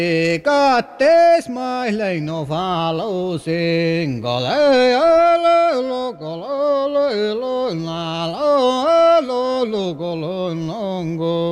Kates mai lei no valo singole lo lo lo lo la lo lo lo lo longo